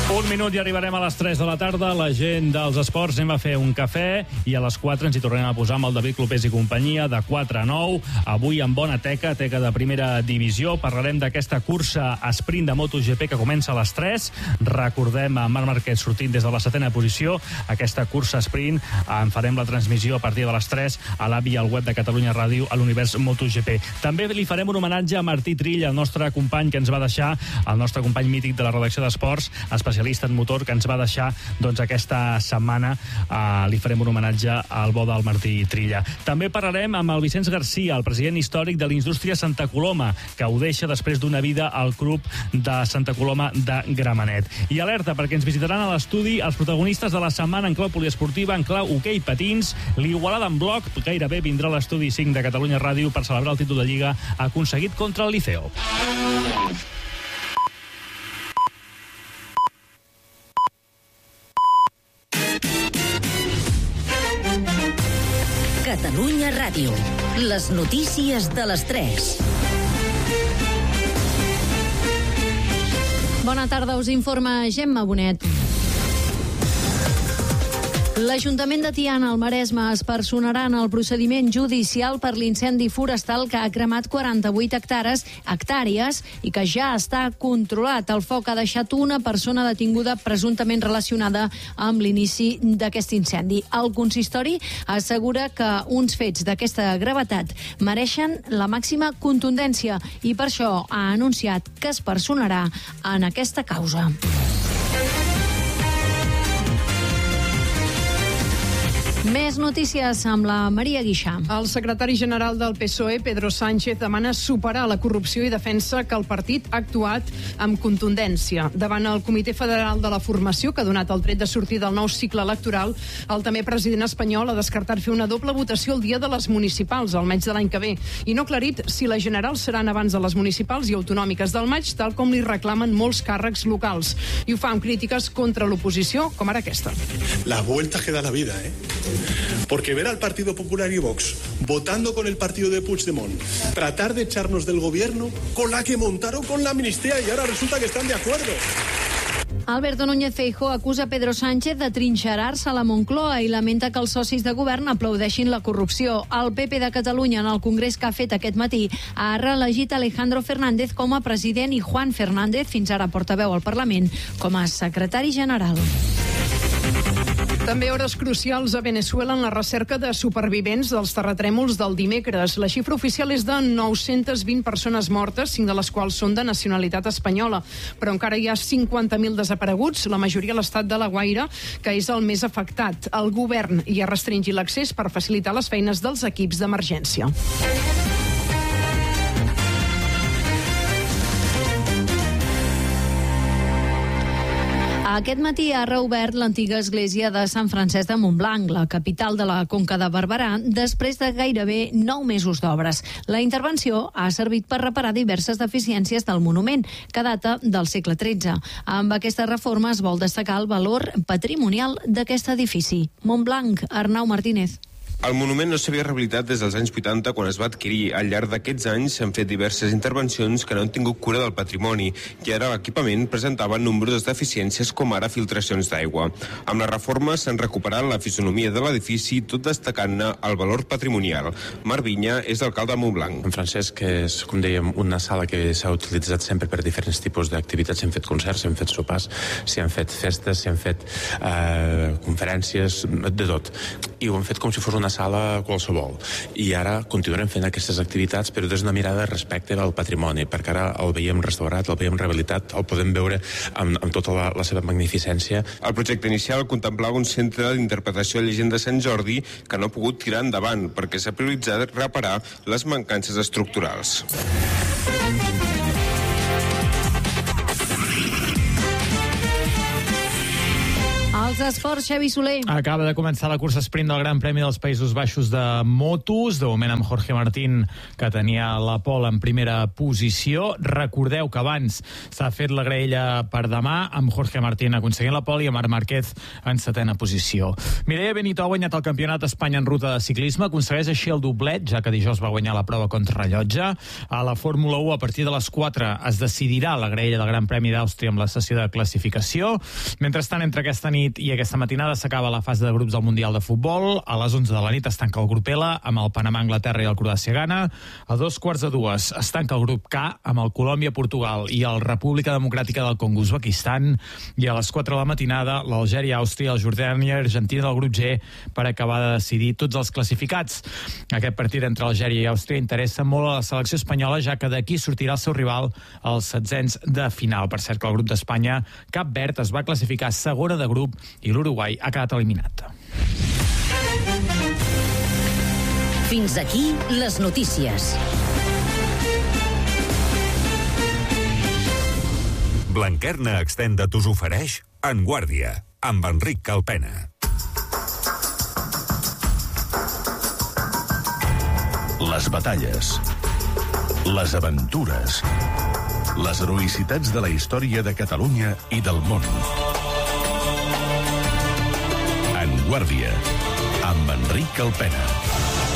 Un minut i arribarem a les 3 de la tarda. La gent dels esports anem a fer un cafè i a les 4 ens hi tornarem a posar amb el David Clopés i companyia de 4 a 9. Avui amb bona teca de primera divisió. Parlarem d'aquesta cursa sprint de MotoGP que comença a les 3. Recordem a Marc Márquez sortint des de la 7ª posició. Aquesta cursa sprint en farem la transmissió a partir de les 3 a l'app i al web de Catalunya Ràdio a l'univers MotoGP. També li farem un homenatge a Martí Trilla, el nostre company que ens va deixar, el nostre company mític de la redacció d'esports, especialista en motor, que ens va deixar aquesta setmana. Li farem un homenatge al bo del Martí Trilla. També parlarem amb el Vicenç Garcia, el president històric de l'Indústria Santa Coloma, que ho deixa després d'una vida al club de Santa Coloma de Gramenet. I alerta, perquè ens visitaran a l'estudi els protagonistes de la setmana en clau poliesportiva, en clau hoquei patins. L'Igualada en bloc gairebé vindrà a l'estudi 5 de Catalunya Ràdio per celebrar el títol de Lliga aconseguit contra el Liceo. Catalunya Ràdio. Les notícies de les 3. Bona tarda, us informa Gemma Bonet. L'Ajuntament de Tiana, al Maresme, es personarà en el procediment judicial per l'incendi forestal que ha cremat 48 hectàrees i que ja està controlat. El foc ha deixat una persona detinguda presumptament relacionada amb l'inici d'aquest incendi. El consistori assegura que uns fets d'aquesta gravetat mereixen la màxima contundència i per això ha anunciat que es personarà en aquesta causa. Més notícies amb la Maria Guixà. El secretari general del PSOE, Pedro Sánchez, demana superar la corrupció i defensa que el partit ha actuat amb contundència. Davant el Comitè Federal de la Formació, que ha donat el tret de sortir del nou cicle electoral, el també president espanyol ha descartat fer una doble votació el dia de les municipals, al maig de l'any que ve, i no ha aclarit si les generals seran abans de les municipals i autonòmiques del maig, tal com li reclamen molts càrrecs locals. I ho fa amb crítiques contra l'oposició, com ara aquesta. Las vueltas que da la vida, Porque ver al Partido Popular y Vox votando con el partido de Puigdemont, tratar de echarnos del gobierno con la que montaron con la amnistía y ahora resulta que están de acuerdo. Alberto Núñez Feijóo acusa Pedro Sánchez de trinxerar-se a la Moncloa i lamenta que els socis de govern aplaudeixin la corrupció. El PP de Catalunya, en el congrés que ha fet aquest matí, ha reelegit Alejandro Fernández com a president i Juan Fernández, fins ara portaveu al Parlament, com a secretari general. També hores crucials a Veneçuela en la recerca de supervivents dels terratrèmols del dimecres. La xifra oficial és de 920 persones mortes, 5 de les quals són de nacionalitat espanyola. Però encara hi ha 50.000 desapareguts, la majoria a l'estat de La Guaira, que és el més afectat. El govern hi ha restringit l'accés per facilitar les feines dels equips d'emergència. Aquest matí ha reobert l'antiga església de Sant Francesc de Montblanc, la capital de la Conca de Barberà, després de gairebé 9 mesos d'obres. La intervenció ha servit per reparar diverses deficiències del monument, que data del segle XIII. Amb aquesta reforma es vol destacar el valor patrimonial d'aquest edifici. Montblanc, Arnau Martínez. El monument no s'havia rehabilitat des dels anys 80 quan es va adquirir. Al llarg d'aquests anys s'han fet diverses intervencions que no han tingut cura del patrimoni i ara l'equipament presentava nombroses deficiències com ara filtracions d'aigua. Amb la reforma s'han recuperat la fisonomia de l'edifici, tot destacant-ne el valor patrimonial. Marc Vinya és l'alcalde de Montblanc. En Francesc és, com dèiem, una sala que s'ha utilitzat sempre per diferents tipus d'activitats. S'han fet concerts, s'han fet sopars, s'hi han fet festes, s'hi han fet conferències, de tot. I ho han fet com si fos una sala qualsevol. I ara continuarem fent aquestes activitats, però des d'una mirada de respecte al patrimoni, perquè ara el veiem restaurat, el veiem rehabilitat, el podem veure amb tota la seva magnificència. El projecte inicial contemplava un centre d'interpretació de llegenda de Sant Jordi que no ha pogut tirar endavant perquè s'ha prioritzat reparar les mancances estructurals. El dels esports, Xavi Soler. Acaba de començar la cursa sprint del Gran Premi dels Països Baixos de motos, de moment amb Jorge Martín, que tenia la pole en primera posició. Recordeu que abans s'ha fet la graella per demà, amb Jorge Martín aconseguint la pole i amb Marc Márquez en setena posició. Mireia Benito ha guanyat el Campionat d'Espanya en ruta de ciclisme, aconsegueix així el doblet, ja que dijous va guanyar la prova contrarrellotge. A la Fórmula 1, a partir de les 4 es decidirà la graella del Gran Premi d'Àustria amb la sessió de classificació. Mentrestant, entre aquesta nit i aquesta matinada s'acaba la fase de grups del Mundial de Futbol. A les 11 de la nit es tanca el grup L amb el Panamà, Anglaterra i el Croàcia-Ghana. A 2:45 es tanca el grup K amb el Colòmbia, Portugal i el República Democràtica del Congo, Uzbekistan. I a les 4 de la matinada l'Algèria, Àustria, el Jordània i Argentina del grup G per acabar de decidir tots els classificats. Aquest partit entre Algèria i Àustria interessa molt a la selecció espanyola, ja que d'aquí sortirà el seu rival als setzents de final. Per cert que el grup d'Espanya, Cap Verd, es va classificar segona de grup i l'Uruguai ha quedat eliminat. Fins aquí les notícies. Blanquerna Extended us ofereix En Guàrdia, amb Enric Calpena. Les batalles, les aventures, les heroïcitats de la història de Catalunya i del món. En Guàrdia, amb Enric Calpena.